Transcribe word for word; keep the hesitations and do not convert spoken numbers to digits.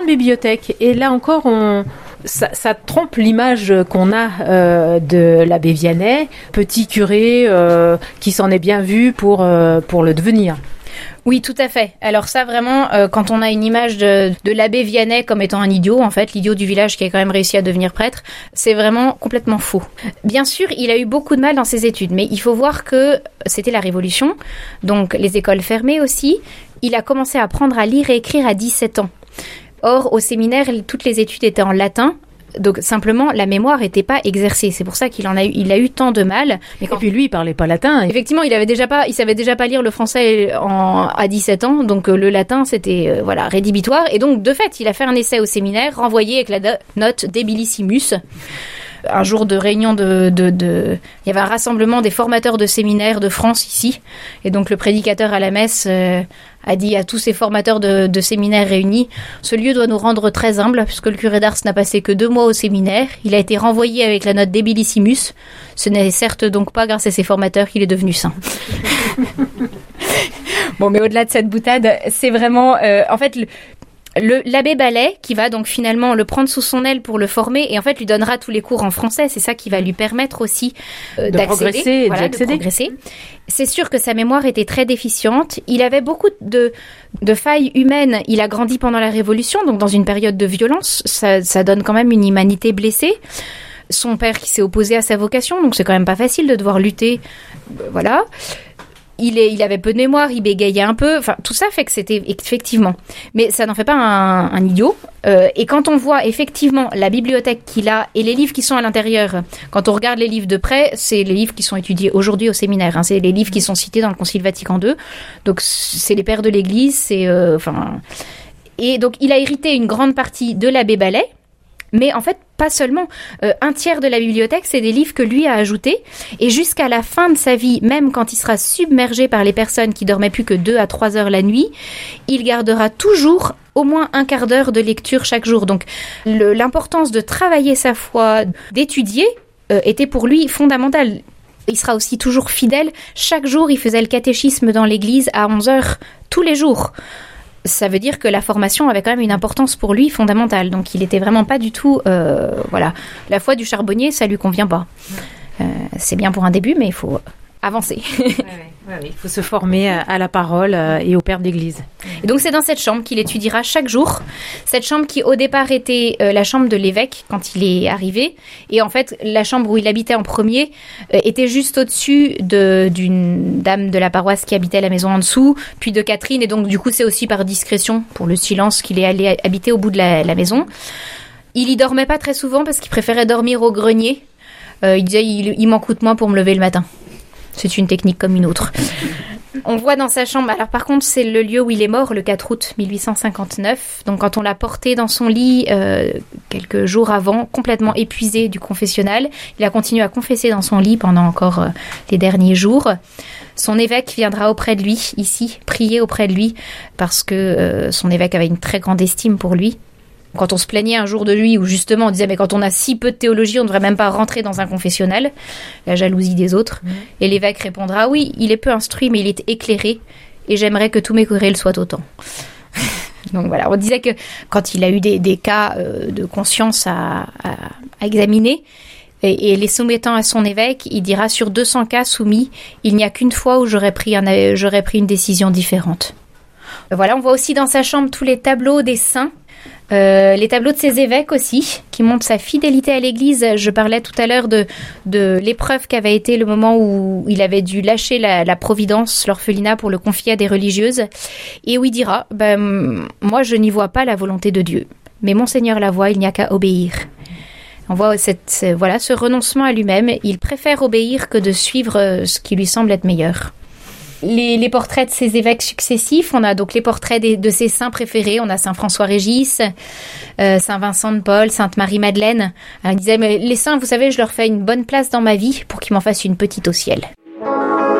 Bibliothèque. Et là encore, on... Ça, ça trompe l'image qu'on a euh, de l'abbé Vianney, petit curé euh, qui s'en est bien vu pour, euh, pour le devenir. Oui, tout à fait. Alors ça, vraiment, euh, quand on a une image de, de l'abbé Vianney comme étant un idiot, en fait, l'idiot du village qui a quand même réussi à devenir prêtre, c'est vraiment complètement faux. Bien sûr, il a eu beaucoup de mal dans ses études, mais il faut voir que c'était la Révolution, donc les écoles fermées aussi. Il a commencé à apprendre à lire et écrire à dix-sept ans. Or, au séminaire, toutes les études étaient en latin. Donc simplement, la mémoire n'était pas exercée. C'est pour ça qu'il en a eu, il a eu tant de mal. Mais quand... Et puis lui, il parlait pas latin. Effectivement, il avait déjà pas, il savait déjà pas lire le français en, à dix-sept ans. Donc euh, le latin, c'était euh, voilà rédhibitoire. Et donc de fait, il a fait un essai au séminaire, renvoyé avec la do- note Debilissimus. Un jour de réunion de, de, de... Il y avait un rassemblement des formateurs de séminaires de France ici. Et donc le prédicateur à la messe euh, a dit à tous ces formateurs de, de séminaires réunis, ce lieu doit nous rendre très humbles, puisque le curé d'Ars n'a passé que deux mois au séminaire. Il a été renvoyé avec la note Debilissimus. Ce n'est certes donc pas grâce à ses formateurs qu'il est devenu saint. Bon, mais au-delà de cette boutade, c'est vraiment... Euh, en fait... Le, Le, l'abbé Ballet, qui va donc finalement le prendre sous son aile pour le former et en fait lui donnera tous les cours en français, c'est ça qui va lui permettre aussi euh, de d'accéder, progresser, voilà, d'accéder. de progresser. C'est sûr que sa mémoire était très déficiente. Il avait beaucoup de, de failles humaines. Il a grandi pendant la Révolution, donc dans une période de violence. Ça, ça donne quand même une humanité blessée. Son père qui s'est opposé à sa vocation, donc c'est quand même pas facile de devoir lutter. Euh, voilà. Il, est, il avait peu de mémoire, il bégayait un peu, enfin tout ça fait que c'était effectivement, mais ça n'en fait pas un, un idiot. Euh, et quand on voit effectivement la bibliothèque qu'il a et les livres qui sont à l'intérieur, quand on regarde les livres de près, c'est les livres qui sont étudiés aujourd'hui au séminaire, hein, c'est les livres qui sont cités dans le Concile Vatican deux, donc c'est les pères de l'Église, c'est euh, enfin, et donc il a hérité une grande partie de l'abbé Ballet. Mais en fait, pas seulement. Euh, un tiers de la bibliothèque, c'est des livres que lui a ajoutés. Et jusqu'à la fin de sa vie, même quand il sera submergé par les personnes qui dormaient plus que deux à trois heures la nuit, il gardera toujours au moins un quart d'heure de lecture chaque jour. Donc, le, l'importance de travailler sa foi, d'étudier, euh, était pour lui fondamentale. Il sera aussi toujours fidèle. Chaque jour, il faisait le catéchisme dans l'église à onze heures, tous les jours. Ça veut dire que la formation avait quand même une importance pour lui fondamentale. Donc, il était vraiment pas du tout... Euh, voilà. La foi du charbonnier, ça lui convient pas. Euh, c'est bien pour un début, mais il faut avancer. Ouais, ouais, ouais, il faut se former à la parole et au père de l'Église. Et donc, c'est dans cette chambre qu'il étudiera chaque jour. Cette chambre qui, au départ, était euh, la chambre de l'évêque quand il est arrivé. Et en fait, la chambre où il habitait en premier euh, était juste au-dessus de, d'une dame de la paroisse qui habitait à la maison en dessous, puis de Catherine. Et donc, du coup, c'est aussi par discrétion, pour le silence, qu'il est allé habiter au bout de la, la maison. Il y dormait pas très souvent parce qu'il préférait dormir au grenier. Euh, il disait, il, il m'en coûte moins pour me lever le matin. C'est une technique comme une autre. On voit dans sa chambre, alors par contre c'est le lieu où il est mort le quatre août mille huit cent cinquante-neuf, donc quand on l'a porté dans son lit euh, quelques jours avant, complètement épuisé du confessionnal, il a continué à confesser dans son lit pendant encore euh, les derniers jours. Son évêque viendra auprès de lui, ici, prier auprès de lui, parce que euh, son évêque avait une très grande estime pour lui. Quand on se plaignait un jour de lui, où justement on disait mais quand on a si peu de théologie, on ne devrait même pas rentrer dans un confessionnal, la jalousie des autres. Mmh. Et l'évêque répondra oui, il est peu instruit, mais il est éclairé, et j'aimerais que tous mes curés le soient autant. Donc voilà, on disait que quand il a eu des, des cas euh, de conscience à, à, à examiner, et, et les soumettant à son évêque, il dira sur deux cents cas soumis, il n'y a qu'une fois où j'aurais pris, un, j'aurais pris une décision différente. Voilà, on voit aussi dans sa chambre tous les tableaux des saints. Euh, les tableaux de ses évêques aussi, qui montrent sa fidélité à l'Église. Je parlais tout à l'heure de, de l'épreuve qu'avait été le moment où il avait dû lâcher la, la providence, l'orphelinat, pour le confier à des religieuses, et où il dira ben, « Moi, je n'y vois pas la volonté de Dieu, mais mon Seigneur la voit, il n'y a qu'à obéir. » On voit cette, voilà, ce renoncement à lui-même. Il préfère obéir que de suivre ce qui lui semble être meilleur. Les, les portraits de ses évêques successifs, on a donc les portraits des, de ses saints préférés. On a Saint François-Régis, euh, Saint Vincent de Paul, Sainte Marie-Madeleine. Alors, il disait, mais les saints, vous savez, je leur fais une bonne place dans ma vie pour qu'ils m'en fassent une petite au ciel.